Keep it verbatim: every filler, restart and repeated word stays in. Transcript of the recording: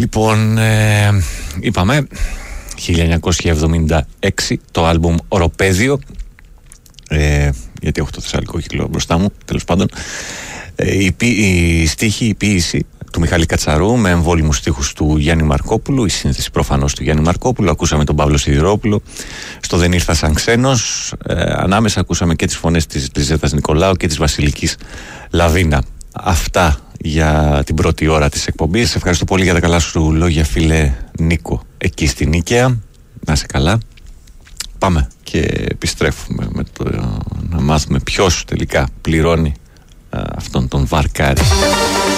Λοιπόν, ε, είπαμε χίλια εννιακόσια εβδομήντα έξι το άλμπουμ Οροπέδιο, ε, γιατί έχω το Θεσσαλικό κύκλο μπροστά μου, τέλος πάντων. ε, η, η στίχη, η ποίηση του Μιχάλη Κατσαρού με εμβόλυμους στίχους του Γιάννη Μαρκόπουλου, η σύνθεση προφανώς του Γιάννη Μαρκόπουλου. Ακούσαμε τον Παύλο Σιδηρόπουλο στο «Δεν ήρθα σαν ξένος», ε, ανάμεσα ακούσαμε και τις φωνές της Λιζέτας Νικολάου και της Βασιλικής Λαβίνα. Αυτά για την πρώτη ώρα της εκπομπής. Σε ευχαριστώ πολύ για τα καλά σου λόγια, φίλε Νίκο, εκεί στην Νίκαια. Να είσαι καλά. Πάμε και επιστρέφουμε με το να μάθουμε ποιος τελικά πληρώνει α, αυτόν τον βαρκάρι.